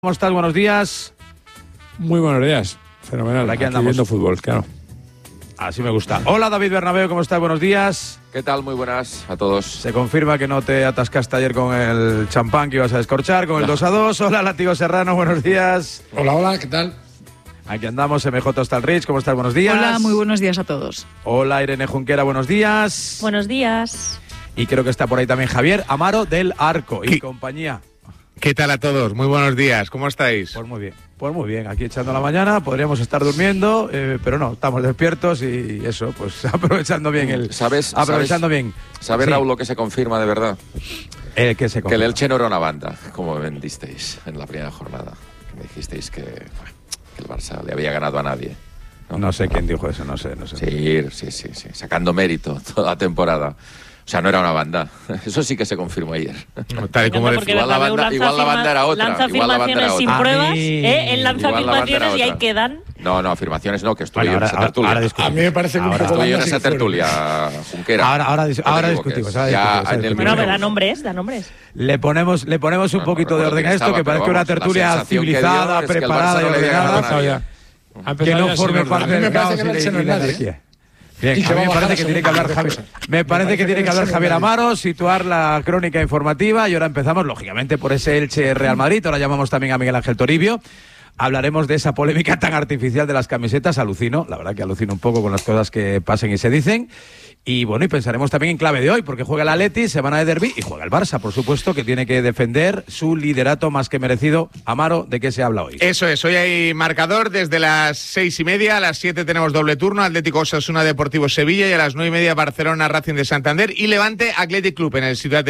¿Cómo estás? Buenos días. Muy buenos días. Fenomenal. Aquí andamos viendo fútbol, claro. Así me gusta. Hola, David Bernabeu, ¿cómo estás? Buenos días. ¿Qué tal? Muy buenas a todos. Se confirma que no te atascaste ayer con el champán que ibas a descorchar, con el 2-2. Hola, Látigo Serrano, buenos días. Hola, ¿qué tal? Aquí andamos, MJ Stalrich, ¿cómo estás? Buenos días. Hola, muy buenos días a todos. Hola, Irene Junquera, buenos días. Buenos días. Y creo que está por ahí también Javier Amaro del Arco y compañía. ¿Qué tal a todos? Muy buenos días, ¿cómo estáis? Pues muy bien, aquí echando la mañana, podríamos estar durmiendo, pero no, estamos despiertos y eso, pues aprovechando bien el... ¿Sabes, Raúl, lo que se confirma de verdad? Que el Elche no era una banda, como me vendisteis en la primera jornada. Que me dijisteis que el Barça le había ganado a nadie. No sé quién dijo eso, no sé. Sí, sacando mérito toda la temporada. O sea, no era una banda. Eso sí que se confirmó ayer. Tal y como igual la banda era otra. Lanza afirmaciones sin pruebas. Él lanza afirmaciones y ahí quedan. No, afirmaciones no, que estuve yo en esa tertulia. A mí me parece que un poco estuve yo en esa tertulia, Junquera. Ahora discutimos. Bueno, da nombres. Le ponemos un poquito de orden a esto, que parece una tertulia civilizada, preparada y ordenada. Que no forme parte del caos y la energía. Bien, a mí me parece que tiene que hablar Javier. Me parece que tiene que hablar Javier Amaro, situar la crónica informativa y ahora empezamos, lógicamente, por ese Elche Real Madrid. Ahora llamamos también a Miguel Ángel Toribio. Hablaremos de esa polémica tan artificial de las camisetas. Alucino, la verdad que alucino un poco con las cosas que pasan y se dicen. Y bueno, y pensaremos también en clave de hoy, porque juega el Atleti, semana de derbi, y juega el Barça, por supuesto, que tiene que defender su liderato más que merecido. Amaro, ¿de qué se habla hoy? Eso es, hoy hay marcador desde las 6:30, a las 7 tenemos doble turno, Atlético Osasuna Deportivo Sevilla, y a las 9:30 Barcelona Racing de Santander y Levante Athletic Club en el Ciudad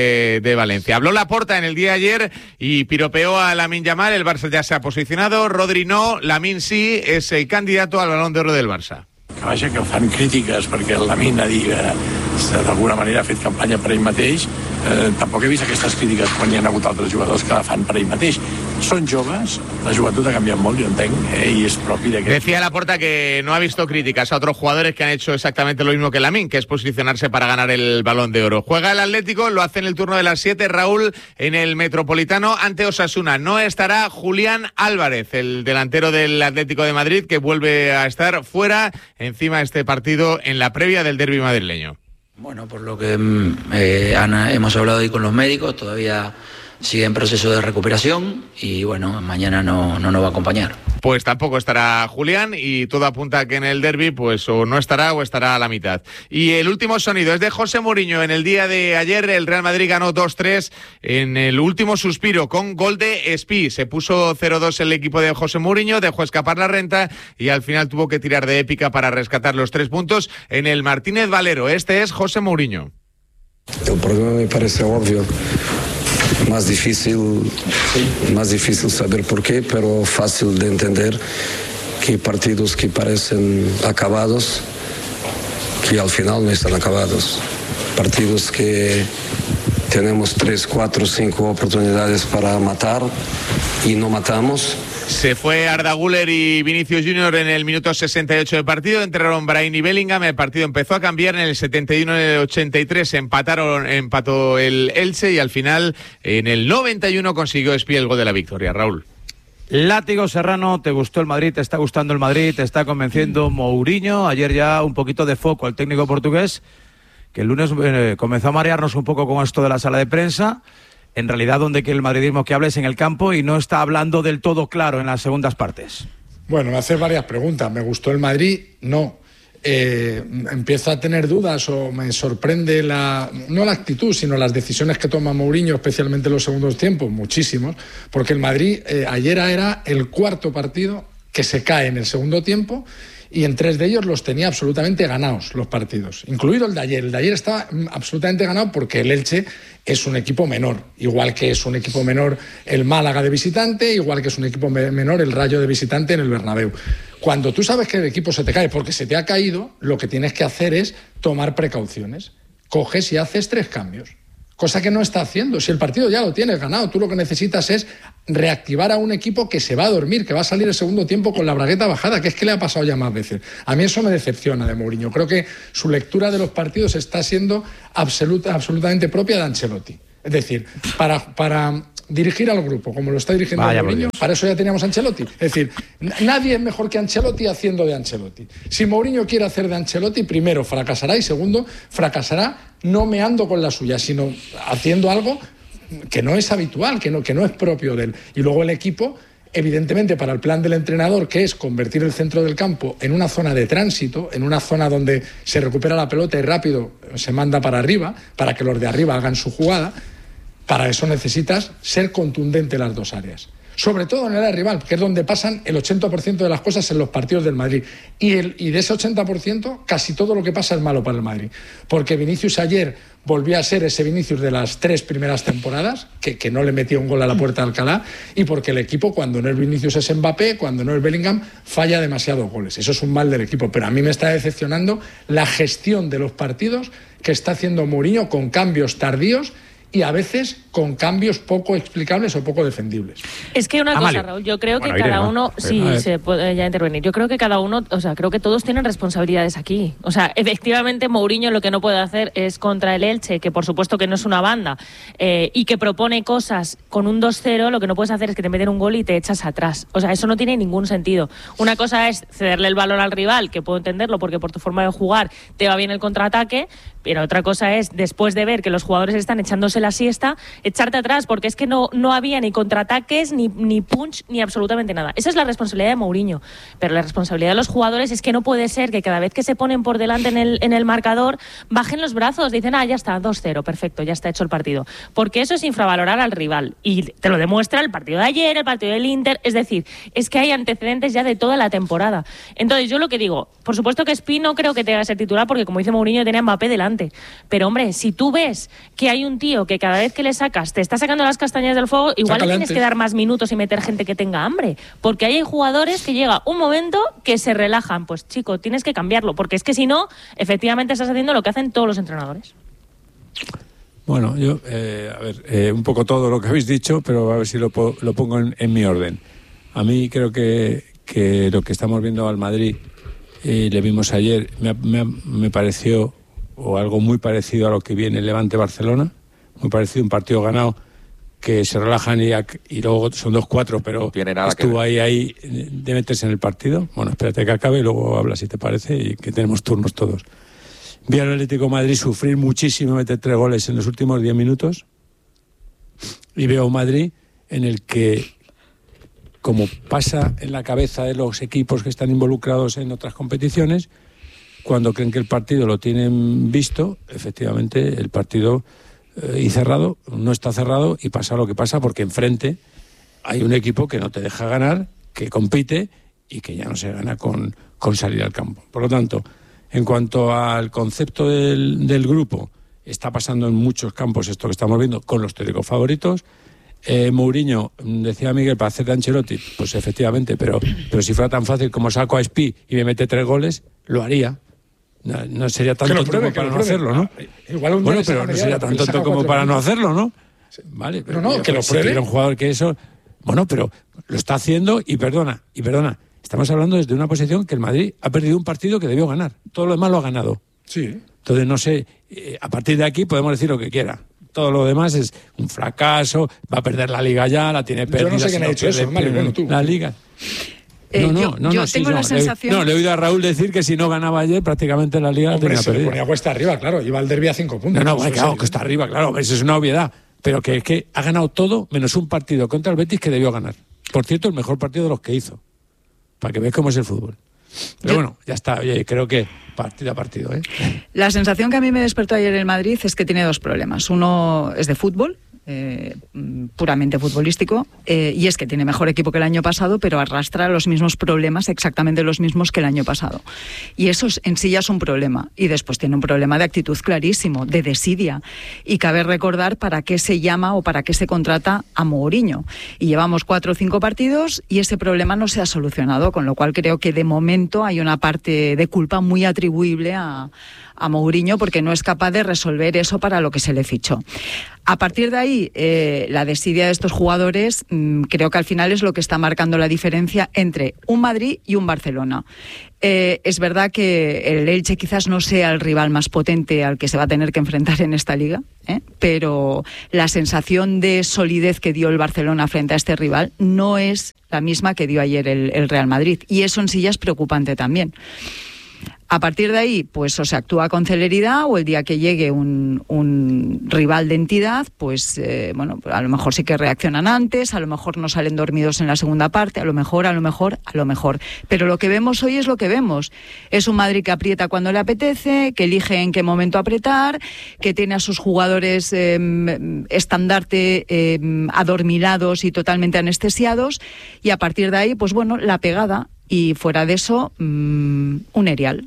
de Valencia. Habló Laporta en el día de ayer y piropeó a Lamine Yamal. El Barça ya se ha posicionado, Rodri no, Lamine sí, es el candidato al Balón de Oro del Barça. Que vaja, que fan crítiques perquè el Lamine d'alguna manera ha fet campanya per ell mateix. Tampoc he vist aquestes crítiques quan hi ha hagut altres jugadors que la fan per ell mateix. Són joves, la joventut ha canviat molt, jo entenc, i és propi d'aquest... Decía Laporta que no ha visto críticas a otros jugadores que han hecho exactamente lo mismo que Lamine, que es posicionarse para ganar el Balón de Oro. Juega el Atlético, lo hace en el turno de las 7, Raúl, en el Metropolitano ante Osasuna. No estará Julián Álvarez, el delantero del Atlético de Madrid, que vuelve a estar fuera encima de este partido en la previa del derbi madrileño. Bueno, por lo que hemos hablado ahí con los médicos, todavía sigue en proceso de recuperación y bueno, mañana no nos va a acompañar. Pues tampoco estará Julián y todo apunta a que en el derbi pues o no estará o estará a la mitad. Y el último sonido es de José Mourinho. En el día de ayer el Real Madrid ganó 2-3 en el último suspiro con gol de Espí. Se puso 0-2 el equipo de José Mourinho, dejó escapar la renta y al final tuvo que tirar de épica para rescatar los 3 puntos en el Martínez Valero. Este es José Mourinho. El problema me parece obvio. Más difícil saber por qué, pero fácil de entender que partidos que parecen acabados, que al final no están acabados. Partidos que tenemos 3, 4, 5 oportunidades para matar y no matamos. Se fue Arda Güler y Vinicius Junior en el minuto 68 del partido, entraron Brahim y Bellingham, el partido empezó a cambiar, en el 71 y el 83 empató el Elche y al final en el 91 consiguió Espí el gol de la victoria. Raúl. Látigo Serrano, ¿te gustó el Madrid? ¿Te está gustando el Madrid? ¿Te está convenciendo Mourinho? Ayer ya un poquito de foco al técnico portugués, que el lunes comenzó a marearnos un poco con esto de la sala de prensa. En realidad, donde que el madridismo que habla es en el campo y no está hablando del todo claro en las segundas partes. Bueno, me hace varias preguntas. ¿Me gustó el Madrid? No. Empiezo a tener dudas o me sorprende no la actitud, sino las decisiones que toma Mourinho, especialmente en los segundos tiempos, muchísimos, porque el Madrid ayer era el cuarto partido que se cae en el segundo tiempo y en 3 de ellos los tenía absolutamente ganados los partidos, incluido el de ayer. El de ayer estaba absolutamente ganado porque el Elche es un equipo menor, igual que es un equipo menor el Málaga de visitante, igual que es un equipo menor el Rayo de visitante en el Bernabéu. Cuando tú sabes que el equipo se te cae porque se te ha caído, lo que tienes que hacer es tomar precauciones. Coges y haces 3 cambios. Cosa que no está haciendo. Si el partido ya lo tienes ganado, tú lo que necesitas es reactivar a un equipo que se va a dormir, que va a salir el segundo tiempo con la bragueta bajada, que es que le ha pasado ya más veces. A mí eso me decepciona de Mourinho. Creo que su lectura de los partidos está siendo absolutamente propia de Ancelotti. Es decir, para dirigir al grupo, como lo está dirigiendo Mourinho. Para eso ya teníamos a Ancelotti. Es decir, nadie es mejor que Ancelotti haciendo de Ancelotti. Si Mourinho quiere hacer de Ancelotti, primero fracasará y segundo, fracasará no meando con la suya, sino haciendo algo que no es habitual, que no es propio de él. Y luego el equipo, evidentemente, para el plan del entrenador, que es convertir el centro del campo en una zona de tránsito, en una zona donde se recupera la pelota y rápido se manda para arriba, para que los de arriba hagan su jugada, para eso necesitas ser contundente en las dos áreas. Sobre todo en el área rival, que es donde pasan el 80% de las cosas en los partidos del Madrid. Y de ese 80%, casi todo lo que pasa es malo para el Madrid. Porque Vinicius ayer volvió a ser ese Vinicius de las 3 primeras temporadas, que no le metía un gol a la puerta de Alcalá, y porque el equipo, cuando no es Vinicius es Mbappé, cuando no es Bellingham, falla demasiados goles. Eso es un mal del equipo. Pero a mí me está decepcionando la gestión de los partidos que está haciendo Mourinho con cambios tardíos y a veces con cambios poco explicables o poco defendibles. Es que una cosa, Raúl, yo creo que cada uno, sí, se puede ya intervenir, yo creo que cada uno, o sea, creo que todos tienen responsabilidades aquí. O sea, efectivamente Mourinho lo que no puede hacer es contra el Elche, que por supuesto que no es una banda, y que propone cosas con un 2-0, lo que no puedes hacer es que te meten un gol y te echas atrás. O sea, eso no tiene ningún sentido. Una cosa es cederle el balón al rival, que puedo entenderlo porque por tu forma de jugar te va bien el contraataque, pero otra cosa es, después de ver que los jugadores están echándose la siesta, echarte atrás, porque es que no había ni contraataques, ni punch, ni absolutamente nada. Esa es la responsabilidad de Mourinho. Pero la responsabilidad de los jugadores es que no puede ser que cada vez que se ponen por delante en el marcador, bajen los brazos, dicen, ya está, 2-0, perfecto, ya está hecho el partido. Porque eso es infravalorar al rival. Y te lo demuestra el partido de ayer, el partido del Inter, es decir, es que hay antecedentes ya de toda la temporada. Entonces, yo lo que digo, por supuesto que Spi no creo que tenga que ser titular, porque como dice Mourinho, tiene a Mbappé delante. Pero, hombre, si tú ves que hay un tío que cada vez que le sacas te está sacando las castañas del fuego, igual le tienes que dar más minutos y meter gente que tenga hambre. Porque hay jugadores que llega un momento que se relajan. Pues, chico, tienes que cambiarlo. Porque es que si no, efectivamente estás haciendo lo que hacen todos los entrenadores. Bueno, yo, un poco todo lo que habéis dicho, pero a ver si lo pongo en mi orden. A mí creo que lo que estamos viendo al Madrid, le vimos ayer, me pareció o algo muy parecido a lo que viene el Levante-Barcelona, muy parecido, un partido ganado que se relajan y luego son 2-4, pero estuvo ahí de meterse en el partido. Bueno, espérate que acabe y luego habla si te parece, y que tenemos turnos todos. Vi al Atlético de Madrid sufrir muchísimo, meter 3 goles en los últimos 10 minutos, y veo un Madrid en el que, como pasa en la cabeza de los equipos que están involucrados en otras competiciones, cuando creen que el partido lo tienen visto, efectivamente el partido y cerrado no está cerrado, y pasa lo que pasa porque enfrente hay un equipo que no te deja ganar, que compite y que ya no se gana con salir al campo. Por lo tanto, en cuanto al concepto del grupo, está pasando en muchos campos esto que estamos viendo con los teóricos favoritos. Mourinho, decía Miguel, para hacer de Ancelotti, pues efectivamente, pero si fuera tan fácil como saco a Spi y me mete 3 goles, lo haría. No sería tan tonto como para no hacerlo, ¿no? Igual bueno, pero no sería tan tonto como para no hacerlo, ¿no? Vale, pero no, que lo pruebe. Si quiere un jugador que eso... Bueno, pero lo está haciendo y perdona. Estamos hablando desde una posición que el Madrid ha perdido un partido que debió ganar. Todo lo demás lo ha ganado. Sí. Entonces, no sé, a partir de aquí podemos decir lo que quiera. Todo lo demás es un fracaso, va a perder la Liga ya, la tiene perdida. Yo no sé quién ha dicho eso, Mario, bueno, tú. La Liga... Yo tengo la sensación... le he oído a Raúl decir que si no ganaba ayer, prácticamente la Liga la tenía perdida. Se le ponía cuesta arriba, claro, iba al derbi a 5 puntos. Claro, que está arriba, claro, eso es una obviedad. Pero que es que ha ganado todo, menos un partido contra el Betis que debió ganar. Por cierto, el mejor partido de los que hizo. Para que veáis cómo es el fútbol. Pero bueno, ya está. Oye, creo que partido a partido, ¿eh? La sensación que a mí me despertó ayer el Madrid es que tiene 2 problemas. Uno es de fútbol, puramente futbolístico, y es que tiene mejor equipo que el año pasado, pero arrastra los mismos problemas, exactamente los mismos que el año pasado, y eso en sí ya es un problema. Y después tiene un problema de actitud clarísimo, de desidia, y cabe recordar para qué se llama o para qué se contrata a Mourinho, y llevamos 4 o 5 partidos y ese problema no se ha solucionado, con lo cual creo que de momento hay una parte de culpa muy atribuible a Mourinho, porque no es capaz de resolver eso para lo que se le fichó. A partir de ahí, la desidia de estos jugadores creo que al final es lo que está marcando la diferencia entre un Madrid y un Barcelona. Es verdad que el Elche quizás no sea el rival más potente al que se va a tener que enfrentar en esta liga, pero la sensación de solidez que dio el Barcelona frente a este rival no es la misma que dio ayer el Real Madrid, y eso en sí ya es preocupante también. A partir de ahí, pues o se actúa con celeridad, o el día que llegue un rival de entidad, pues a lo mejor sí que reaccionan antes, a lo mejor no salen dormidos en la segunda parte, a lo mejor. Pero lo que vemos hoy es lo que vemos. Es un Madrid que aprieta cuando le apetece, que elige en qué momento apretar, que tiene a sus jugadores estandarte adormilados y totalmente anestesiados, y a partir de ahí, pues bueno, la pegada, y fuera de eso, un erial.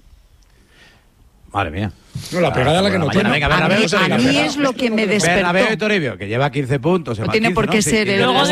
Madre mía. No, la pegada es la que no tiene. A mí es lo que me despertó. Bernabéu y Toribio, que lleva 15 puntos. No tiene por qué ser. Luego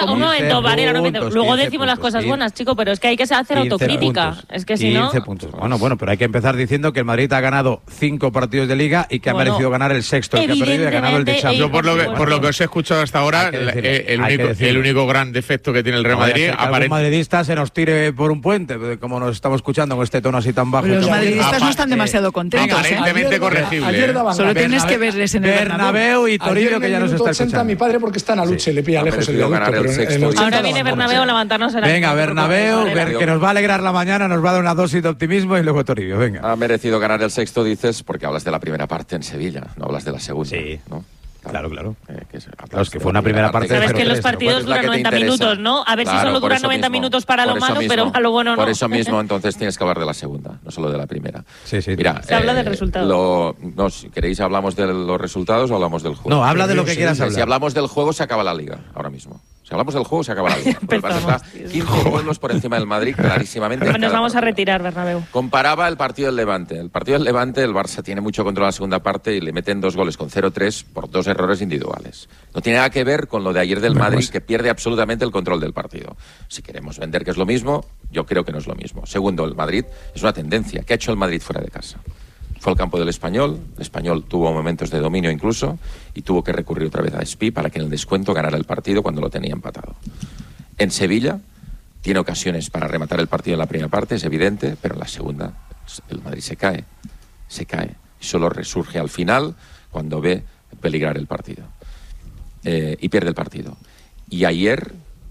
decimos las cosas buenas, chico, pero es que hay que hacer autocrítica. Puntos, es que si no... 15 puntos. Bueno, pero hay que empezar diciendo que el Madrid ha ganado 5 partidos de Liga y que ha merecido ganar el sexto, el que ha perdido, y ha ganado el de Champions. Yo por lo que os he escuchado hasta ahora, el único gran defecto que tiene el Real Madrid... Algún madridista se nos tire por un puente, como nos estamos escuchando con este tono así tan bajo. Los madridistas no están demasiado contentos. Corregible. Solo tienes que verles en el Bernabéu y Toribio, que ya nos está escuchando. Mi padre, porque está en Aluche, le pilla lejos el viaducto. Ahora viene Bernabéu a levantarnos el ánimo. Venga, Bernabéu, que nos va a alegrar la mañana, nos va a dar una dosis de optimismo, y luego Toribio, venga. Ha merecido ganar el sexto, dices, porque hablas de la primera parte en Sevilla, no hablas de la segunda. Sí, ¿no? Claro. Es que fue una primera parte. Sabes que los partidos duran 90 minutos, ¿no? A ver si solo duran 90 minutos para lo malo, pero para lo bueno no. Por eso mismo, entonces tienes que hablar de la segunda, no solo de la primera. Sí. Mira, se habla del resultado. Si queréis, ¿hablamos de los resultados o hablamos del juego? No, habla de lo que quieras hablar. Si hablamos del juego, se acaba la Liga, ahora mismo. Si hablamos del juego, se acaba la Liga. El Barça está 15 puntos por encima del Madrid, clarísimamente. Nos vamos a retirar, Bernabéu. Comparaba el partido del Levante. El partido del Levante, el Barça tiene mucho control en la segunda parte y le meten 2 goles con 0-3 por 2 errores individuales. No tiene nada que ver con lo de ayer del Madrid, que pierde absolutamente el control del partido. Si queremos vender que es lo mismo, yo creo que no es lo mismo. Segundo, el Madrid es una tendencia. ¿Qué ha hecho el Madrid fuera de casa? Fue al campo del Español, el Español tuvo momentos de dominio incluso, y tuvo que recurrir otra vez a Espí para que en el descuento ganara el partido cuando lo tenía empatado. En Sevilla tiene ocasiones para rematar el partido en la primera parte, es evidente, pero en la segunda el Madrid se cae, y solo resurge al final cuando ve peligrar el partido, y pierde el partido. Y ayer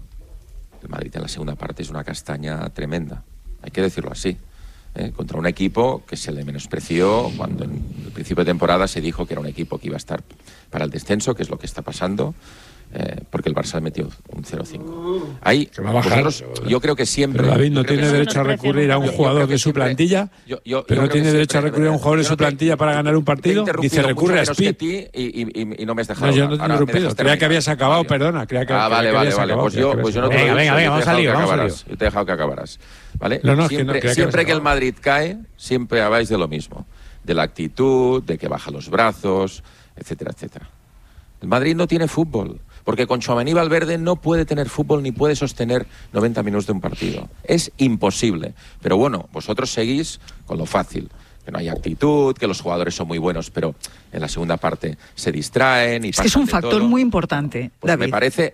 el Madrid en la segunda parte es una castaña tremenda, hay que decirlo así. Contra un equipo que se le menospreció cuando en el principio de temporada se dijo que era un equipo que iba a estar para el descenso, que es lo que está pasando, porque el Barça metió un 0-5. Ahí, yo creo que siempre... Pero David no tiene derecho a recurrir a un jugador de su plantilla, pero no tiene derecho a recurrir a un jugador de su plantilla para ganar un partido, dice recurre a Speed. Y no me has dejado. No, yo no te he interrumpido, creía que habías acabado, perdona. Vale, pues yo no te venga, vamos al lío. Yo te he dejado que acabaras. ¿Vale? Siempre que el Madrid cae, siempre habláis de lo mismo, de la actitud, de que baja los brazos, etcétera, etcétera. El Madrid no tiene fútbol, porque con Tchouaméni y Valverde no puede tener fútbol ni puede sostener 90 minutos de un partido. Es imposible. Pero bueno, vosotros seguís con lo fácil, que no hay actitud, que los jugadores son muy buenos, pero en la segunda parte se distraen y es que es un factor muy importante, pues David.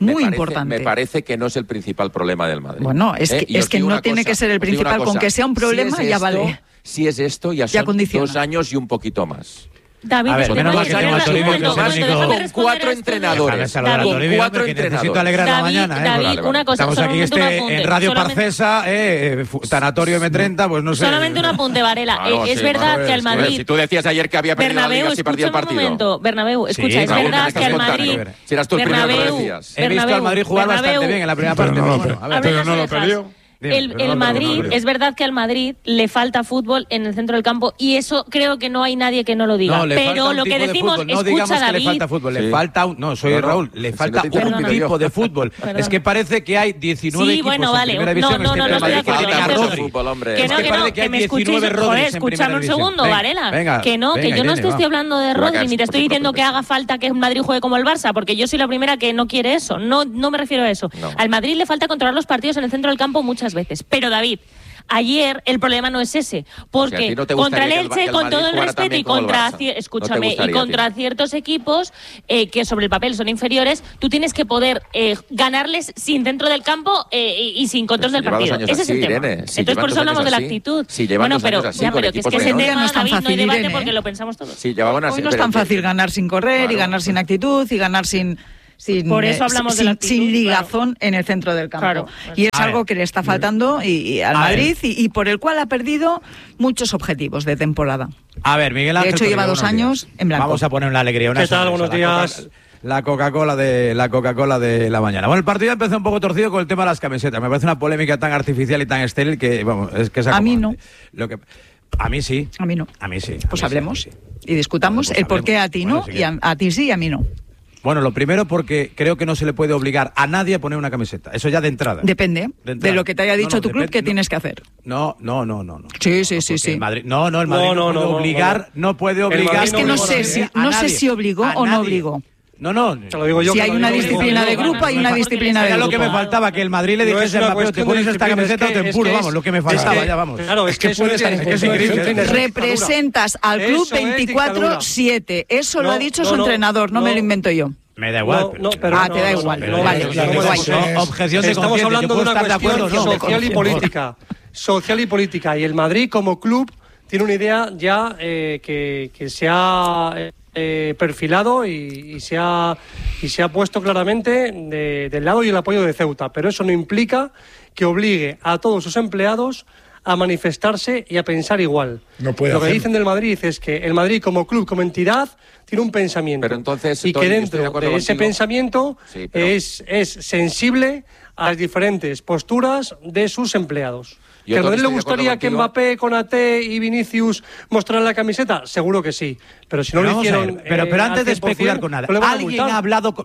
Me parece que no es el principal problema del Madrid. Bueno, es que no tiene que ser el principal, con que sea un problema si ya vale. Si es esto, ya son 2 años y un poquito más. David, menos mal que tengo a Toribio, que es el único... Con 4 entrenadores. Con 4 entrenadores. Necesito alegrar la mañana. David, una cosa. Estamos aquí en Radio Parcesa, Tanatorio M30, pues no sé. Solamente un apunte, Varela. Es verdad que al Madrid... Si tú decías ayer que había perdido la Liga si perdía el partido. Bernabéu, escucha, es verdad que al Madrid... Si eras tú el primero que lo decías. He visto al Madrid jugar bastante bien en la primera parte. Pero no lo perdió. El Madrid, es verdad que al Madrid le falta fútbol en el centro del campo y eso creo que no hay nadie que no lo diga. Pero lo que decimos, no digamos que le falta fútbol, le falta Raúl, le falta un tipo de fútbol. Es que parece que hay 19 equipos en primera división. No estoy de acuerdo. Que me escuchéis, escuchadme un segundo, Varela. Que yo no estoy hablando de Rodri, ni te estoy diciendo que haga falta que el Madrid juegue como el Barça, porque yo soy la primera que no quiere eso. No me refiero a eso. Al Madrid le falta controlar los partidos en el centro del campo muchas veces. Pero David, ayer el problema no es ese, porque contra el Elche, con todo el respeto, y contra ciertos equipos que sobre el papel son inferiores, tú tienes que poder ganarles sin dentro del campo y sin control del partido. Ese es el tema. Entonces por eso hablamos de la actitud. Bueno, pero que es que ese tema no es tan fácil, no hay debate porque lo pensamos todos. Hoy no es tan fácil ganar sin correr y ganar sin actitud y ganar sin por eso hablamos de la actitud, sin ligazón en el centro del campo. Claro. Y es algo que le está faltando al Madrid y por el cual ha perdido muchos objetivos de temporada. A ver, Miguel Ángel. De hecho, lleva 2 años en blanco. Vamos a poner una alegría. ¿Qué tal? Buenos días. La Coca-Cola de la mañana. Bueno, el partido empezó un poco torcido con el tema de las camisetas. Me parece una polémica tan artificial y tan estéril que, vamos, es que es a mí no. A mí sí. A mí no. A mí sí. Pues hablemos y discutamos el por qué a ti no y a ti sí y a mí no. Bueno, lo primero porque creo que no se le puede obligar a nadie a poner una camiseta. Eso ya de entrada. Depende de lo que te haya dicho tu club que tienes que hacer. No. Sí. El Madrid no puede obligar. No puede obligar. Es que no sé si obligó o no obligó. No. Te lo digo yo. Si hay una disciplina de grupo, hay una disciplina de grupo. Era lo que me faltaba, que el Madrid le dijese a Mbappé, te pones esta camiseta o te empuro, vamos, lo que me faltaba, ya vamos. Claro, es que puede estar increíble. Representas al club 24/7. Eso lo ha dicho su entrenador, no me lo invento yo. Me da igual. Te da igual. Vale. Objeción de Estamos hablando de una cuestión social y política. Y el Madrid, como club, tiene una idea ya que se ha perfilado y se ha puesto claramente del lado y el apoyo de Ceuta. Pero eso no implica que obligue a todos sus empleados a manifestarse y a pensar igual. No puede Lo que dicen del Madrid es que el Madrid como club, como entidad, tiene un pensamiento. Pero entonces, y que dentro de ese pensamiento es sensible a las diferentes posturas de sus empleados. ¿Que a Madrid le gustaría que Mbappé, Konaté y Vinicius mostraran la camiseta? Seguro que sí. Pero si no lo hicieron... Pero antes de especular con nada, ¿alguien ha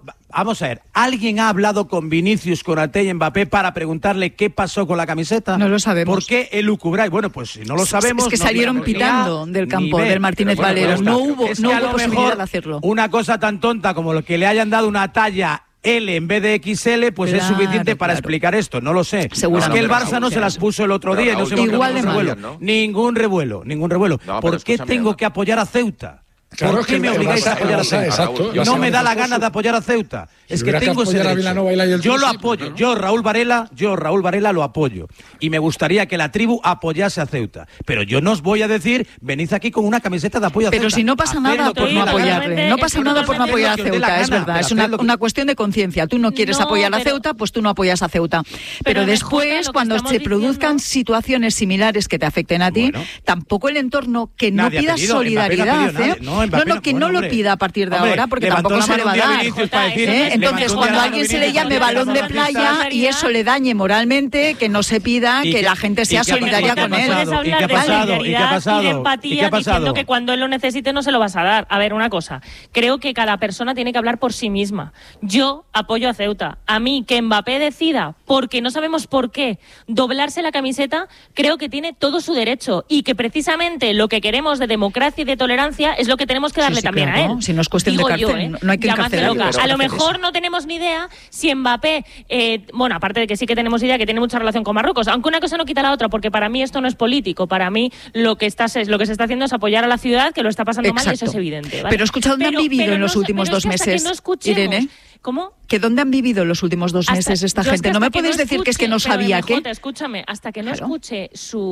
hablado con Vinicius, Konaté y Mbappé para preguntarle qué pasó con la camiseta? No lo sabemos. ¿Por qué elucubráis? Bueno, pues si no lo sabemos... Es que salieron pitando del campo del Martínez Valero. No hubo posibilidad de hacerlo. Una cosa tan tonta como lo que le hayan dado una talla L en vez de XL, pues es suficiente para explicar esto, no lo sé. Es que el Barça no se las puso el otro día y no se igual de revuelo. Ningún revuelo. ¿Por qué tengo que apoyar a Ceuta? Claro, ¿Por qué me obligáis a apoyar a Ceuta? Exacto. No me da la gana de apoyar a Ceuta. Es que tengo ese derecho. Yo lo apoyo. Yo, Raúl Varela, lo apoyo. Y me gustaría que la tribu apoyase a Ceuta. Pero yo no os voy a decir, venid aquí con una camiseta de apoyo a Ceuta. Pero si no pasa nada por no apoyarle. No pasa nada por no apoyar a Ceuta, es verdad. Es una cuestión de conciencia. Tú no quieres apoyar a Ceuta, pues tú no apoyas a Ceuta. Pero después, cuando se produzcan situaciones similares que te afecten a ti, tampoco el entorno que no pida solidaridad. Que no lo pida a partir de ahora, porque tampoco se le va a dar. Entonces, cuando a alguien se le llame balón de playa y eso le dañe moralmente, que no se pida que la gente sea solidaria con él. Puedes hablar de solidaridad y de empatía diciendo que cuando él lo necesite no se lo vas a dar. A ver, una cosa. Creo que cada persona tiene que hablar por sí misma. Yo apoyo a Ceuta. A mí, que Mbappé decida, porque no sabemos por qué, doblarse la camiseta, creo que tiene todo su derecho. Y que precisamente lo que queremos de democracia y de tolerancia es lo que tenemos que darle también a él. Si no es cuestión de cárcel, no hay que encarcelarlo. A lo mejor no tenemos ni idea si Mbappé, aparte de que sí que tenemos idea que tiene mucha relación con Marruecos, aunque una cosa no quita la otra, porque para mí esto no es político, para mí lo que se está haciendo es apoyar a la ciudad, que lo está pasando mal y eso es evidente. ¿Vale? Pero escucha, ¿dónde han vivido en los últimos 2 meses, Irene? ¿Cómo? ¿Que dónde han vivido los últimos 2 meses esta gente? No me puedes decir que es que no sabía qué. Escúchame, hasta que no escuche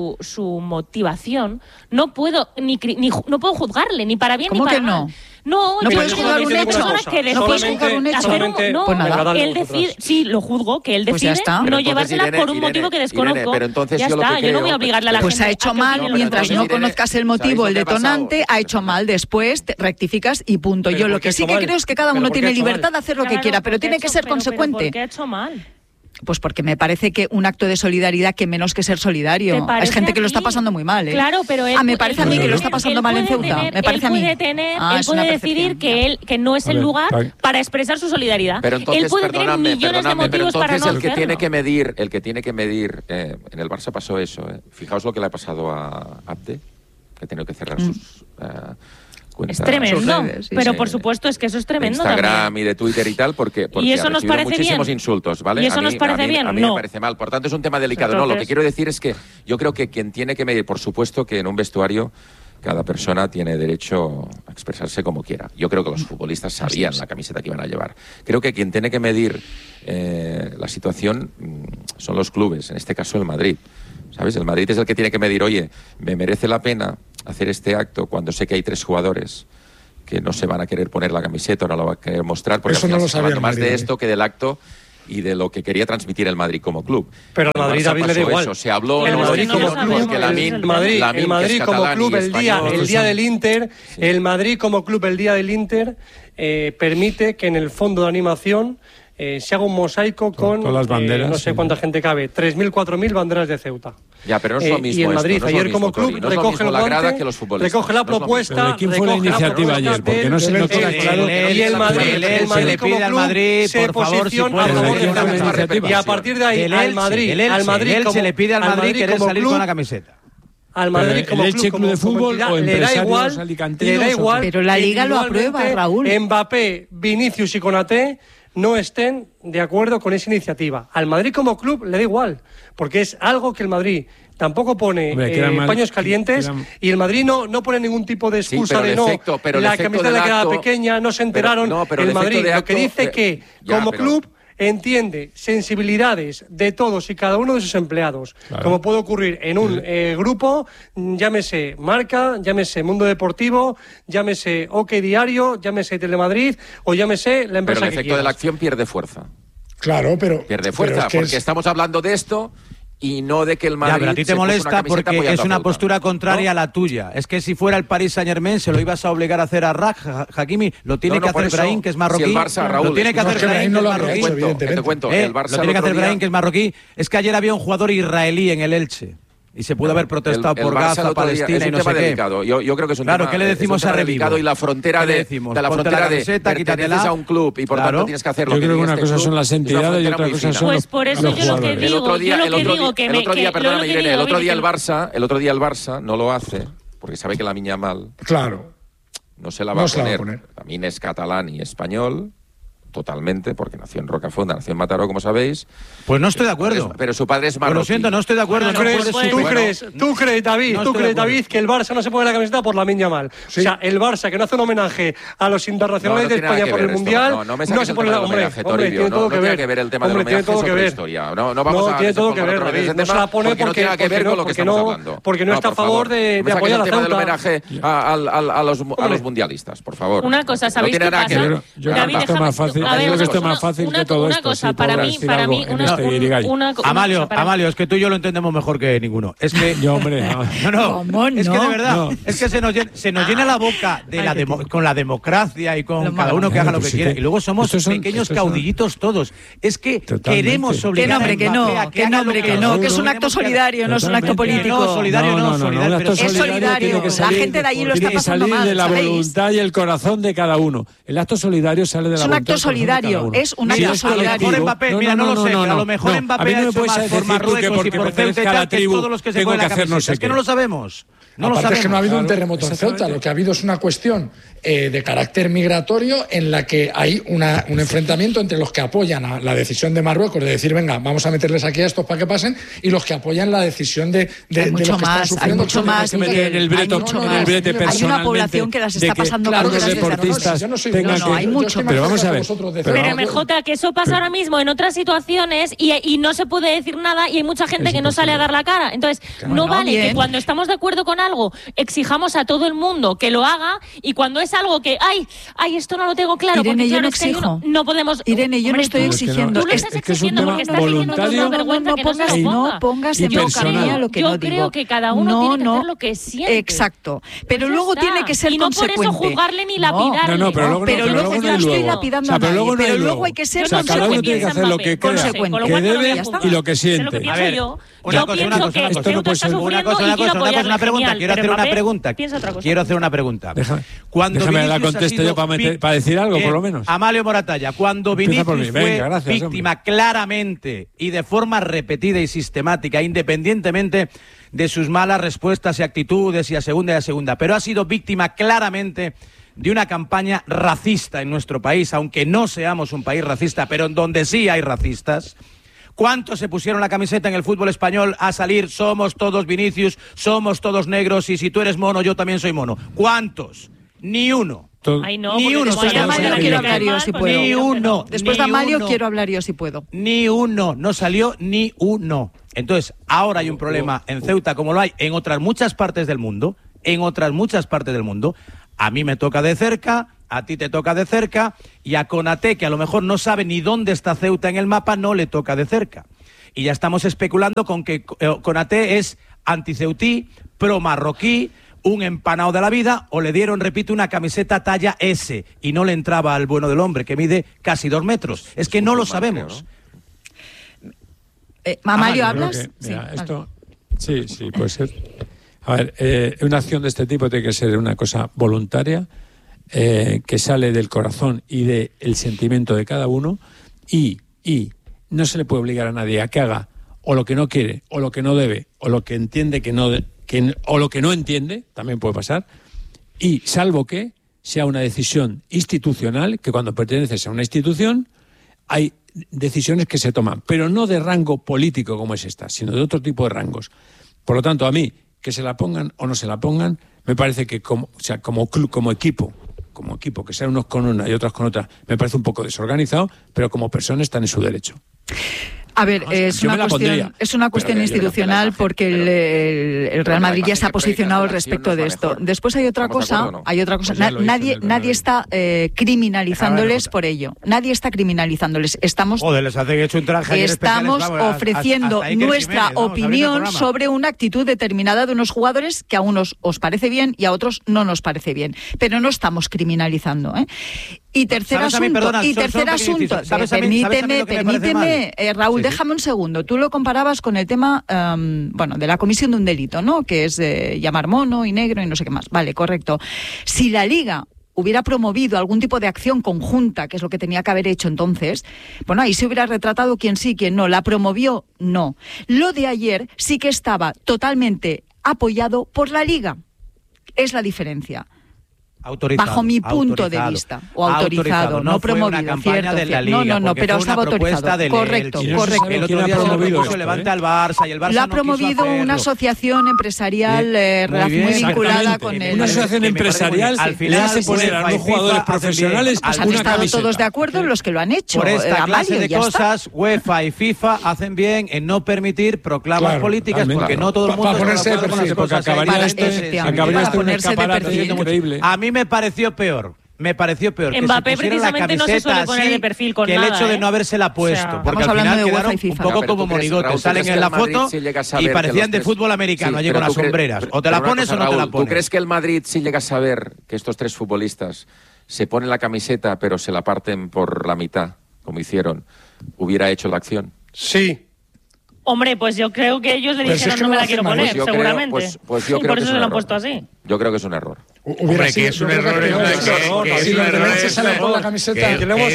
su motivación, no puedo no puedo juzgarle, ni para bien ni para mal. No puedes juzgar un hecho. No puedes juzgar un hecho. Pues nada. Él decide, sí, lo juzgo, que él decide no llevársela por un motivo que desconozco. Pero entonces ya está, yo no voy a obligarle a la gente. Pues ha hecho mal, mientras no conozcas el motivo, el detonante, ha hecho mal. Después rectificas y punto. Yo lo que sí que creo es que cada uno tiene libertad de hacer lo que quiera, pero tiene que ser consecuente. ¿Por qué ha hecho mal? Pues porque me parece que un acto de solidaridad que menos que ser solidario. Hay gente que lo está pasando muy mal, ¿eh? Claro, pero él, me parece a mí que lo está pasando mal en Ceuta. Me parece a mí. Él puede decidir que no es el lugar para expresar su solidaridad. Pero entonces, él puede tener millones de motivos para no hacerlo. El que tiene que medir, en el Barça pasó eso. Fijaos lo que le ha pasado a Abde, que ha tenido que cerrar cuenta. Es tremendo, pero por supuesto es que eso es tremendo. De Instagram también. y de Twitter y tal, porque ¿Y eso ha nos recibido parece muchísimos bien? insultos, ¿vale? ¿Y eso nos parece bien? A mí No. me parece mal. Por tanto, es un tema delicado. Entonces... No, lo que quiero decir es que yo creo que quien tiene que medir, por supuesto que en un vestuario cada persona tiene derecho a expresarse como quiera. Yo creo que los futbolistas sabían la camiseta que iban a llevar. Creo que quien tiene que medir la situación son los clubes, en este caso el Madrid. ¿Sabes? El Madrid es el que tiene que medir, oye, me merece la pena hacer este acto cuando sé que hay 3 jugadores que no se van a querer poner la camiseta o no la van a querer mostrar, porque eso al final no lo se está hablando más Madrid, de esto que del acto y de lo que quería transmitir el Madrid como club. Pero el Madrid, David, le da igual. Eso. Se habló el Madrid como club, el Madrid como club el día del Inter, el Madrid como club el día del Inter permite que en el fondo de animación se haga un mosaico con todas las banderas, no sé cuánta gente cabe, 3.000, 4.000 banderas de Ceuta. Ya, pero no es lo mismo. Y el Madrid esto, no ayer lo mismo, como club no recoge el guante, recoge la propuesta. ¿Pero de quién fue la iniciativa ayer? Porque no se nos queda claro. Y el Madrid como club se posiciona a favor de la iniciativa. Y a partir de ahí al Madrid se le pide al Madrid querer salir con la camiseta. Al Madrid como club de fútbol o le da igual, pero la Liga lo aprueba, Raúl. Mbappé, Vinicius y Konaté no estén de acuerdo con esa iniciativa. Al Madrid como club le da igual, porque es algo que el Madrid tampoco pone paños calientes y el Madrid no pone ningún tipo de excusa de no. La camiseta le quedaba pequeña, no se enteraron. El Madrid lo que dice que como club entiende sensibilidades de todos y cada uno de sus empleados, como puede ocurrir en un grupo, llámese Marca, llámese Mundo Deportivo, llámese OK Diario, llámese Telemadrid o llámese la empresa que quieras. Pero el efecto de la acción pierde fuerza. Claro, pero... Pierde fuerza, porque estamos hablando de esto... Y no de que el Madrid... Ya, pero a ti te molesta porque es una postura contraria a la tuya. Es que si fuera el Paris Saint-Germain se lo ibas a obligar a hacer a Hakimi. Lo tiene que hacer Brahim, que es marroquí. Si el Barça, Raúl, lo tiene que hacer Brahim, que es marroquí. Te cuento, el Barça lo tiene que hacer Brahim, que es marroquí. Es que ayer había un jugador israelí en el Elche. Y se pudo haber protestado por Gaza, Palestina y no sé qué. Delicado. Yo creo que es un tema ¿qué le decimos a delicado y la frontera de la frontera de perteneces a un club y por tanto tienes que hacerlo. Yo creo que una cosa son las entidades y otra cosa son pues por eso yo lo que digo, el otro día el Barça no lo hace porque sabe que la niña mal. Claro. No se la va a poner. También es catalán y español. Totalmente, porque nació en Rocafonda, nació en Mataró, como sabéis. Pues no estoy de acuerdo. Pero su padre es marroquí. Lo siento, no estoy de acuerdo. ¿Tú crees, David, que el Barça no se pone la camiseta por Lamine Yamal? Sí. O sea, el Barça, que no hace un homenaje a los internacionales de España por el Mundial, no se pone la homenaje. Hombre, tiene todo que ver. El tema del homenaje es otra historia. No vamos a... tiene todo que ver, David. No se la pone porque no está a favor de apoyar a Ceuta. El tema del homenaje a los mundialistas, por favor. Una cosa, ¿sabéis qué pasa? David, déjame... Creo que esto es más fácil que todo esto. Cosa, para mí, Amalio, es que tú y yo lo entendemos mejor que ninguno. Es que yo, hombre, es que de verdad, es que se nos llena la boca con la democracia y con cada uno que haga lo que quiera. Y luego somos pequeños caudillitos todos. Es que queremos obligar a Mbappé que es un acto solidario, no es un acto político. Solidario no, es solidario. La gente de allí lo está pasando mal. Tiene que salir de la voluntad y el corazón de cada uno. El acto solidario sale de la voluntad. Es un acto solidario. Es un acto solidario. Mira, no lo sé, a lo mejor Mbappé ha hecho más por Marruecos y por Ceuta y tal, que todos los que se ponen la camiseta. Es que no lo sabemos. Aparte es que no ha habido un terremoto en Ceuta, lo que ha habido es una cuestión de carácter migratorio en la que hay un enfrentamiento entre los que apoyan a la decisión de Marruecos de decir, venga, vamos a meterles aquí a estos para que pasen, y los que apoyan la decisión de los que están sufriendo. Hay mucho más, hay una población que las está pasando mal. Los deportistas hay mucho más. Pero vamos a ver. Pero MJ, que eso pasa ahora mismo en otras situaciones y no se puede decir nada y hay mucha gente que no sale a dar la cara. Entonces, no vale que cuando estamos de acuerdo con algo exijamos a todo el mundo que lo haga y cuando es algo que esto no lo tengo claro, Irene, porque yo claro, no exijo. No podemos. Irene, yo no estoy exigiendo. Tú lo estás exigiendo porque estás diciendo que es una vergüenza que no pongas en boca mía lo que no digo. Yo creo que cada uno tiene que hacer lo que siente. Exacto. Pero luego tiene que ser consecuente. Y no por eso juzgarle ni lapidarle. Pero luego yo no estoy lapidando a nadie. Pero luego hay que ser consecuente. Cada uno tiene que hacer lo que crea, que debe y lo que siente. A ver, yo pienso que esto no puede ser una pregunta, quiero hacer una pregunta. Quiero hacer una pregunta. Déjame la contesto yo para decir algo, por lo menos. Amalio Moratalla, cuando Vinicius fue víctima claramente y de forma repetida y sistemática, independientemente de sus malas respuestas y actitudes y a segunda, pero ha sido víctima claramente de una campaña racista en nuestro país, aunque no seamos un país racista, pero en donde sí hay racistas. ¿Cuántos se pusieron la camiseta en el fútbol español a salir? Somos todos Vinicius, somos todos negros, y si tú eres mono, yo también soy mono. ¿Cuántos? Ni uno. Ay, no, ni uno. Después de Amalio quiero hablar yo si puedo. Ni uno. Después de Amalio quiero hablar yo si puedo. Ni uno. No salió ni uno. Entonces, ahora hay un problema en Ceuta, como lo hay en otras muchas partes del mundo. A mí me toca de cerca, a ti te toca de cerca, y a Konaté, que a lo mejor no sabe ni dónde está Ceuta en el mapa, no le toca de cerca. Y ya estamos especulando con que Konaté es anticeutí, pro-marroquí, un empanado de la vida, o le dieron, repito, una camiseta talla S y no le entraba al bueno del hombre, que mide casi 2 metros. Es que no lo sabemos. Amalio, ¿hablas? Mira, esto... Sí, puede ser. A ver, una acción de este tipo tiene que ser una cosa voluntaria, que sale del corazón y del sentimiento de cada uno, y no se le puede obligar a nadie a que haga o lo que no quiere, o lo que no debe, o lo que entiende o lo que no entiende, también puede pasar, y salvo que sea una decisión institucional, que cuando perteneces a una institución hay decisiones que se toman, pero no de rango político como es esta, sino de otro tipo de rangos. Por lo tanto, a mí, que se la pongan o no se la pongan, me parece que como club, como equipo, que sean unos con una y otras con otra, me parece un poco desorganizado, pero como personas están en su derecho. A ver, es una cuestión institucional, porque el Real Madrid ya se ha posicionado respecto de esto. Después hay otra cosa. Nadie está criminalizándoles por ello. Nadie está criminalizándoles. Estamos ofreciendo nuestra opinión sobre una actitud determinada de unos jugadores que a unos os parece bien y a otros no nos parece bien. Pero no estamos criminalizando, ¿eh? Y tercer asunto, permíteme, Raúl, déjame un segundo. Tú lo comparabas con el tema, de la comisión de un delito, ¿no? Que es llamar mono y negro y no sé qué más. Vale, correcto. Si la Liga hubiera promovido algún tipo de acción conjunta, que es lo que tenía que haber hecho entonces, bueno, ahí se hubiera retratado quién sí, quién no. ¿La promovió? No. Lo de ayer sí que estaba totalmente apoyado por la Liga. Es la diferencia. Bajo mi punto de vista, o autorizado, no promovido, cierto. No, pero estaba autorizado. Correcto. El otro día se levanta el Barça y el Barça lo ha promovido una asociación empresarial muy vinculada con el... Una asociación empresarial le hace poner a los jugadores profesionales una camiseta. Han estado todos de acuerdo los que lo han hecho. Por esta clase de cosas, UEFA y FIFA hacen bien en no permitir proclamas políticas, porque no todo el mundo está de acuerdo con las cosas. Acabaría esto un escaparate increíble. A mí me pareció peor. Mbappé precisamente no se suele poner de perfil con que nada, el hecho de no habérsela puesto, porque al final quedaron un poco como monigotes, salen en la foto y parecían de fútbol americano allí con las sombreras. O te la pones o no te la pones. ¿Tú crees que el Madrid, si llega a saber que estos 3 futbolistas se ponen la camiseta pero se la parten por la mitad, como hicieron, hubiera hecho la acción? Sí. Hombre, pues yo creo que ellos le dijeron no me la quiero poner, seguramente. Pues yo creo por eso se lo han puesto así. Yo creo que es un erro. Hombre, que es un error. Si los demás salen con la camiseta, es una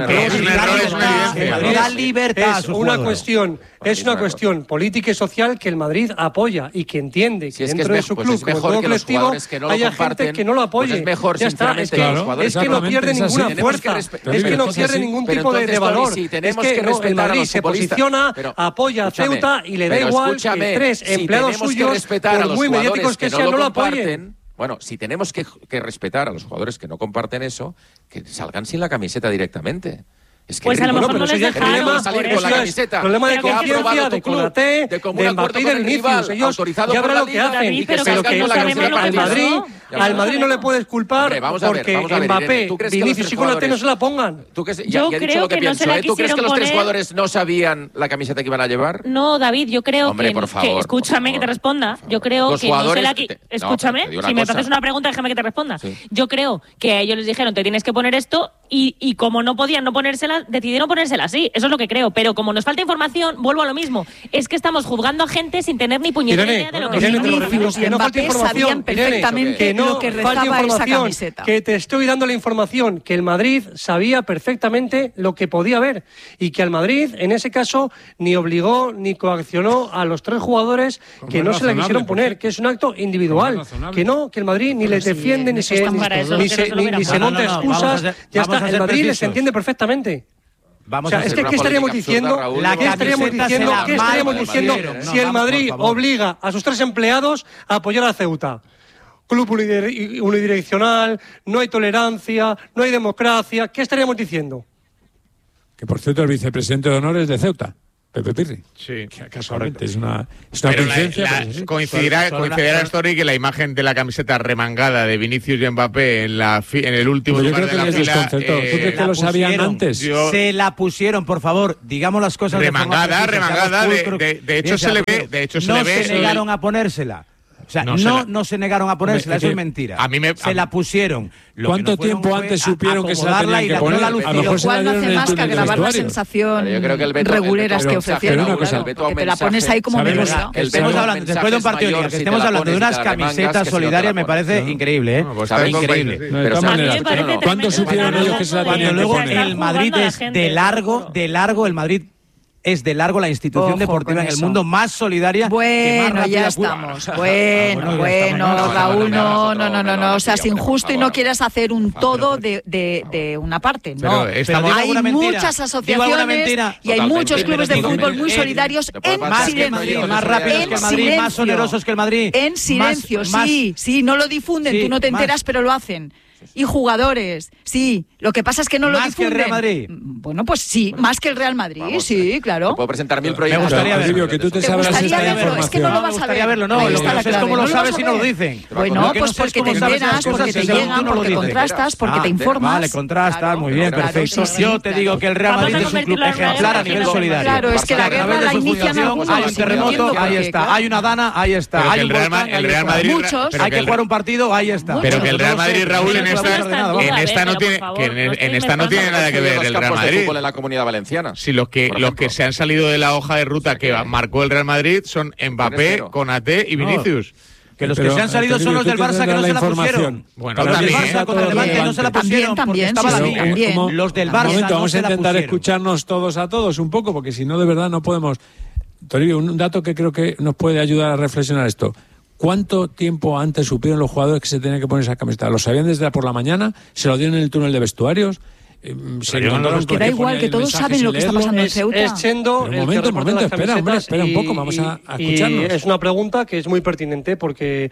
libertad. Es una cuestión política y social que el Madrid apoya y que entiende que dentro de su club, como todo colectivo, haya gente que no lo apoye. Ya está, es que no pierde ninguna fuerza, es que no pierde ningún tipo de valor. Es que el Madrid se posiciona, apoya a Ceuta y le da igual que 3 empleados suyos, por muy mediáticos que sean, no lo apoyen. Bueno, si tenemos que respetar a los jugadores que no comparten eso, que salgan sin la camiseta directamente. Es que pues a lo mejor no les dejaron salir con la camiseta. Problema de conciencia, de Konaté, de Mbappé y de Vinicius. Ellos ya verán lo que hacen. Pero que al Madrid no le puedes culpar porque Mbappé, Vinicius y Konaté no se la pongan. Yo creo que no se la quisieron poner. ¿Tú crees que los 3 jugadores no sabían la camiseta que iban a llevar? No, David, yo creo que escúchame que te responda. Yo creo que no se la... Escúchame, si me haces una pregunta, déjame que te responda. Yo creo que a ellos les dijeron te tienes que poner esto Y como no podían no ponérsela, decidieron ponérsela así. Eso es lo que creo. Pero como nos falta información, vuelvo a lo mismo. Es que estamos juzgando a gente sin tener ni puñetera idea de lo que Vinicius y Mbappé sabían perfectamente lo que rezaba esa camiseta. Que te estoy dando la información, que el Madrid sabía perfectamente lo que podía haber. Y que al Madrid, en ese caso, ni obligó ni coaccionó a los 3 jugadores que no se la quisieron poner, que es un acto individual. Que el Madrid ni les defiende, ni se monta excusas. Ya está. El Madrid les entiende perfectamente. ¿Qué estaríamos diciendo? ¿Qué estaríamos diciendo si el Madrid obliga a sus 3 empleados a apoyar a Ceuta? Club unidireccional, no hay tolerancia, no hay democracia. ¿Qué estaríamos diciendo? Que por cierto el vicepresidente de honor es de Ceuta. Pepe Pirri. Sí, casualmente es una coincidencia. Coincidirá la story que la imagen de la camiseta remangada de Vinicius y Mbappé en el último lugar de la fila. ¿Tú crees que lo sabían antes? Se la pusieron, por favor, digamos las cosas. Remangada. De hecho se le ve. No se negaron a ponérsela. O sea, no se negaron a ponérsela, eso es mentira. Se la pusieron. ¿Cuánto tiempo antes supieron que se la tenían que poner? A lo cual no hace más que agravar la sensación reguleras que ofrecieron. Que te la pones ahí como melosa. Estemos hablando, después de un partido de liga, que estemos hablando de unas camisetas solidarias, me parece increíble, ¿eh? Increíble. De todas maneras, ¿cuánto supieron ellos que se la tenían que poner? Luego el Madrid es de largo, el Madrid es de largo la institución deportiva en el mundo más solidaria. Bueno, ya estamos. Bueno, Raúl, no. O sea, es injusto y no quieres hacer un todo de una parte, ¿no? Hay muchas asociaciones y hay muchos clubes de fútbol muy solidarios en silencio. Más rápidos que el Madrid, más onerosos que el Madrid. En silencio, sí, no lo difunden, tú no te enteras, pero lo hacen. Y jugadores, sí. Lo que pasa es que no lo difunden. ¿Más que el Real Madrid? Bueno, pues sí, más que el Real Madrid, sí, claro. Puedo presentar 1000 proyectos. Me gustaría verlo. Que tú te sabrás esta información. Es que no lo vas a ver. No, lo que no sé es cómo lo sabes y no lo dicen. Bueno, pues porque te enteras, porque te llegan, porque contrastas, porque te informas. Vale, contrastas, muy bien, perfecto. Yo te digo que el Real Madrid es un club ejemplar a nivel solidario. Claro, es que la guerra la inician algunos. Hay un terremoto, ahí está. Hay una dana, ahí está. Hay un volcán, el Real Madrid. Hay que jugar un partido, ahí está. Pero que el Real Madrid, Raúl, en esta no tiene nada que ver el Real Madrid. En la Comunidad Valenciana. Si los que se han salido de la hoja de ruta que marcó el Real Madrid son Mbappé, Konaté y Vinicius. Que los que se han salido son los del Barça que no se la pusieron. Bueno, los del Barça contra el Levante no se la pusieron porque estaba la liga. Los del Barça vamos a intentar escucharnos todos a todos un poco, porque si no, de verdad no podemos. Toribio, un dato que creo que nos puede ayudar a reflexionar esto. ¿Cuánto tiempo antes supieron los jugadores que se tenían que poner esa camiseta? ¿Lo sabían desde por la mañana? ¿Se lo dieron en el túnel de vestuarios? Que da igual, que todos saben lo que está pasando en Ceuta. Es Chendo. Un momento, espera un poco, vamos a escucharnos. Es una pregunta que es muy pertinente porque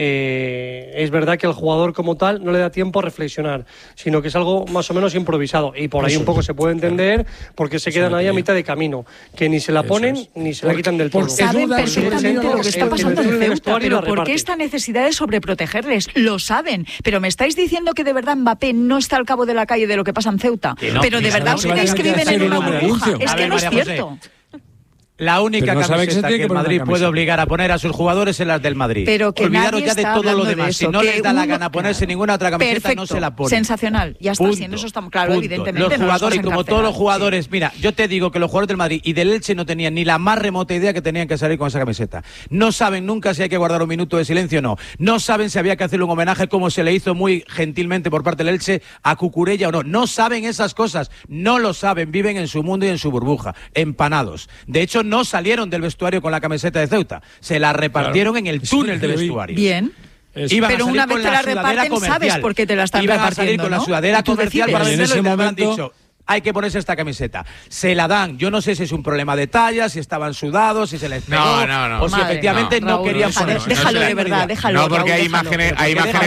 es verdad que al jugador como tal no le da tiempo a reflexionar, sino que es algo más o menos improvisado. Y por ahí un poco se puede entender porque se quedan ahí a mitad de camino, que ni se la ponen ni se la quitan del todo. Saben perfectamente lo que está pasando en Ceuta, pero ¿por qué esta necesidad de sobreprotegerles? Lo saben, pero me estáis diciendo que de verdad Mbappé no está al cabo de la calle de lo que pasa en Ceuta. Pero de verdad ustedes que viven en una burbuja. Es que no es cierto. La única camiseta que el Madrid puede obligar a poner a sus jugadores es las del Madrid. Pero que olvidaros ya de todo lo demás. Si no les da la gana ponerse ninguna otra camiseta, no se la ponen. Sensacional. Ya está. Si en eso estamos claro, evidentemente. Los jugadores, como todos los jugadores, mira, yo te digo que los jugadores del Madrid y del Elche no tenían ni la más remota idea que tenían que salir con esa camiseta. No saben nunca si hay que guardar un minuto de silencio o no. No saben si había que hacerle un homenaje como se le hizo muy gentilmente por parte del Elche a Cucurella o no. No saben esas cosas. No lo saben. Viven en su mundo y en su burbuja. Empanados. De hecho, no salieron del vestuario con la camiseta de Ceuta. Se la repartieron en el túnel de vestuario. Bien. Pero una vez te la reparten, sabes por qué te la están repartiendo, a salir con la sudadera comercial para venderlo y me han dicho... Hay que ponerse esta camiseta. Se la dan. Yo no sé si es un problema de talla, si estaban sudados, si se les pegó, o si efectivamente no querían ponerse. Déjalo de verdad, déjalo. No, porque hay imágenes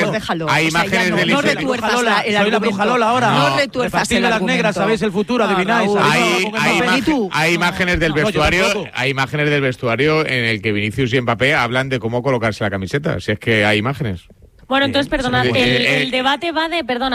del... No retuerzas el argumento. Soy la bruja Lola ahora. No retuerzas el argumento. las negras, sabéis el futuro, adivináis. Hay imágenes del vestuario en el que Vinicius y Mbappé hablan de cómo colocarse la camiseta. Si es que hay imágenes. Bueno, entonces, perdona, el debate va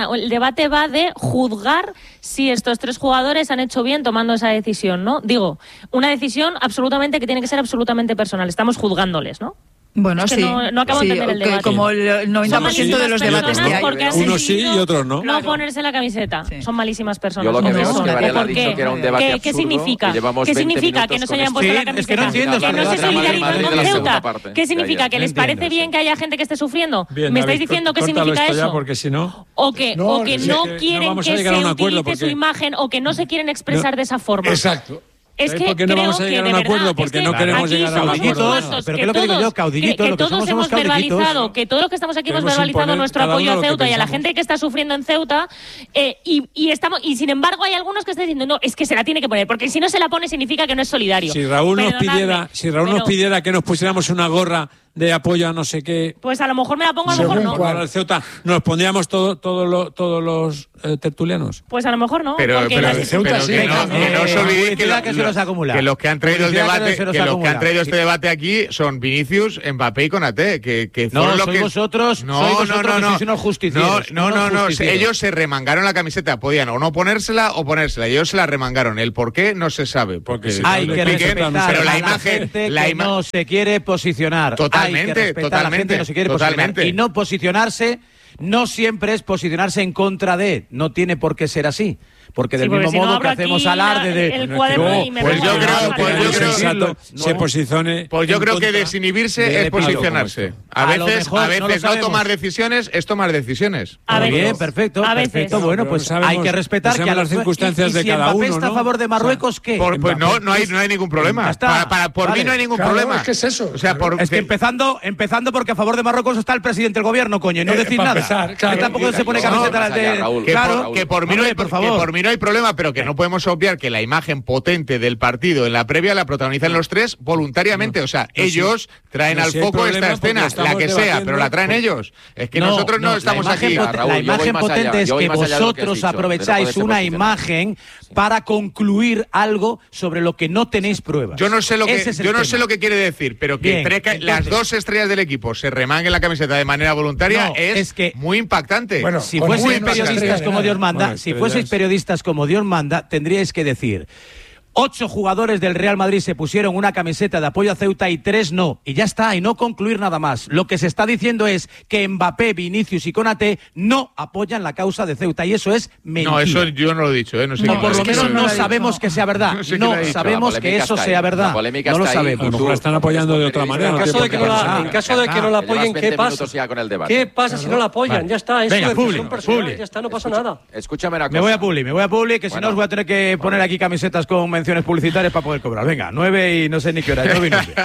de juzgar si estos 3 jugadores han hecho bien tomando esa decisión, ¿no? Digo, una decisión absolutamente que tiene que ser absolutamente personal. Estamos juzgándoles, ¿no? Bueno, es que no acabo de entender el debate. Como el 90% de los debates que hay. Unos sí y otros no. No ponerse la camiseta. Sí. Son malísimas personas. Yo lo que veo es que Varela ha dicho que era un debate absurdo. ¿Qué significa? ¿Qué significa que no se hayan puesto la camiseta? Es que no entiendo. Que no se solidarizan con Ceuta. ¿Qué significa? ¿Que les parece bien que haya gente que esté sufriendo? ¿Me estáis diciendo qué significa eso? Porque si no... O que no quieren que se utilice su imagen o que no se quieren expresar de esa forma. Exacto. Es que porque no vamos a llegar a un acuerdo, porque no queremos llegar a un acuerdo. Pero ¿qué es lo que digo yo? Caudillitos, que todos hemos verbalizado, que todos los que estamos aquí hemos verbalizado nuestro apoyo a Ceuta y a la gente que está sufriendo en Ceuta, y sin embargo hay algunos que están diciendo, no, es que se la tiene que poner, porque si no se la pone significa que no es solidario. Si Raúl nos pidiera que nos pusiéramos una gorra de apoyo a no sé qué, pues a lo mejor me la pongo, a lo mejor no. Para el Ceuta nos pondríamos todos los tertulianos. Pues a lo mejor no. Pero el Ceuta sí. Que no os olvidéis que los que han traído este debate aquí son Vinicius, Mbappé y Konaté, que fueron los que vosotros. Sois unos justicieros. No. Ellos se remangaron la camiseta, podían o no ponérsela o ponérsela. Ellos se la remangaron. El por qué no se sabe. Porque hay que respetar pero la imagen que no se quiere posicionar. Totalmente. A la gente no se quiere posicionar. Y no posicionarse no siempre es posicionarse en contra de. No tiene por qué ser así. Porque del mismo modo que hacemos alarde de... Yo creo que desinhibirse es posicionarse. A veces no tomar decisiones es tomar decisiones. Muy bien, perfecto. Bueno, pues hay que respetar que a las circunstancias de cada uno. ¿Y si Mbappé está a favor de Marruecos, qué? Pues no hay ningún problema. Por mí no hay ningún problema. ¿Qué es eso? Es que empezando porque a favor de Marruecos está el presidente del gobierno, coño, y no decir nada. Que tampoco se pone camiseta de... Claro, que por mí no hay problema, pero que no podemos obviar que la imagen potente del partido en la previa la protagonizan los tres voluntariamente. O sea, ellos traen al foco esta escena, la que sea, pero la traen ellos. Es que nosotros no estamos aquí. La imagen potente es que vosotros aprovecháis una imagen para concluir algo sobre lo que no tenéis pruebas. Yo no sé lo que quiere decir, pero que las dos estrellas del equipo se remanguen la camiseta de manera voluntaria es muy impactante. Bueno, si fueseis periodistas como Dios manda, Dios manda, tendríais que decir 8 jugadores del Real Madrid se pusieron una camiseta de apoyo a Ceuta y 3 no. Y ya está, y no concluir nada más. Lo que se está diciendo es que Mbappé, Vinicius y Konaté no apoyan la causa de Ceuta. Y eso es mentira. No, eso yo no lo he dicho. No sé por lo menos no sabemos que sea verdad. No sabemos que eso sea verdad. No lo sabemos. A lo mejor están apoyando de otra manera. En caso de que no la apoyen, ¿qué pasa? ¿Qué pasa si no la apoyan? Ya está. Venga, Publi. Ya está, no pasa nada. Escúchame una cosa. Me voy a Publi, que si no os voy a tener que poner aquí camisetas con menciones publicitarias para poder cobrar. Venga, 9 y no sé ni qué hora. 9 y 9.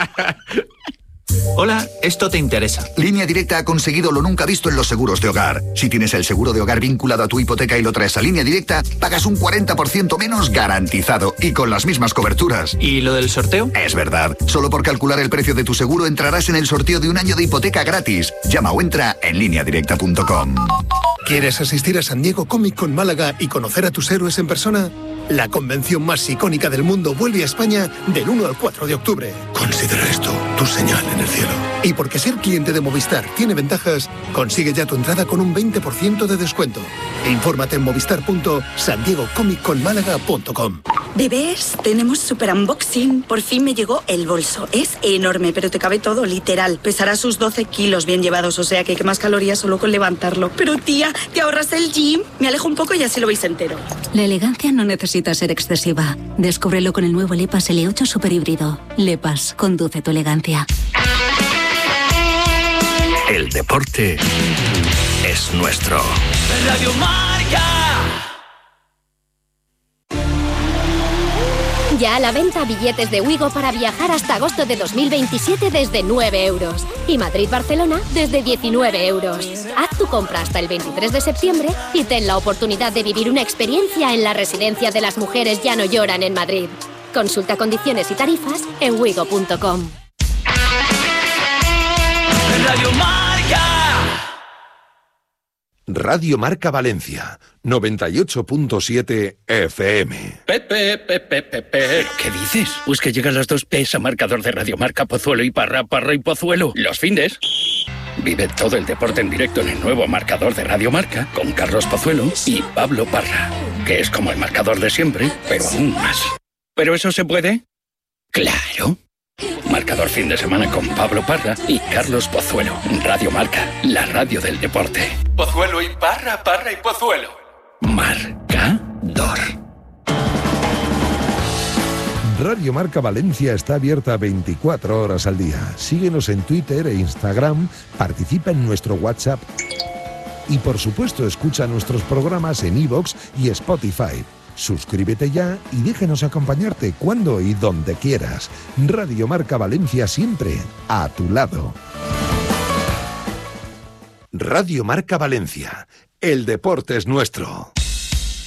Hola, esto te interesa. Línea Directa ha conseguido lo nunca visto en los seguros de hogar. Si tienes el seguro de hogar vinculado a tu hipoteca y lo traes a Línea Directa, pagas un 40% menos garantizado y con las mismas coberturas. ¿Y lo del sorteo? Es verdad. Solo por calcular el precio de tu seguro entrarás en el sorteo de un año de hipoteca gratis. Llama o entra en lineadirecta.com. ¿Quieres asistir a San Diego Comic Con Málaga y conocer a tus héroes en persona? La convención más icónica del mundo vuelve a España del 1 al 4 de octubre. Considera esto tu señal en el cielo. Y porque ser cliente de Movistar tiene ventajas, consigue ya tu entrada con un 20% de descuento. Infórmate en movistar.sandiegocomicconmálaga.com. Bebés, tenemos super unboxing. Por fin me llegó el bolso. Es enorme, pero te cabe todo, literal. Pesará sus 12 kilos bien llevados, o sea que quemas calorías solo con levantarlo. Pero tía, ¿te ahorras el gym? Me alejo un poco y así lo veis entero. La elegancia no necesita ser excesiva. Descúbrelo con el nuevo Lepas L8 Super Híbrido. Lepas, conduce tu elegancia. El deporte es nuestro. Radio Marca. Ya a la venta billetes de Wigo para viajar hasta agosto de 2027 desde 9 euros. Y Madrid-Barcelona desde 19 euros. Haz tu compra hasta el 23 de septiembre y ten la oportunidad de vivir una experiencia en la Residencia de las Mujeres Ya No Lloran en Madrid. Consulta condiciones y tarifas en wigo.com. Radio Marca. Radio Marca Valencia, 98.7 FM. Pepe. ¿Qué dices? Pues que llegan las dos P's a marcador de Radio Marca, Pozuelo y Parra y Pozuelo. Los findes. Vive todo el deporte en directo en el nuevo marcador de Radio Marca con Carlos Pozuelo y Pablo Parra, que es como el marcador de siempre, pero aún más. ¿Pero eso se puede? ¡Claro! Marcador fin de semana con Pablo Parra y Carlos Pozuelo. Radio Marca, la radio del deporte. Pozuelo y Parra, Parra y Pozuelo. Marcador. Radio Marca Valencia está abierta 24 horas al día. Síguenos en Twitter e Instagram, participa en nuestro WhatsApp y por supuesto escucha nuestros programas en iVoox y Spotify. Suscríbete ya y déjanos acompañarte cuando y donde quieras. Radio Marca Valencia siempre a tu lado. Radio Marca Valencia. El deporte es nuestro.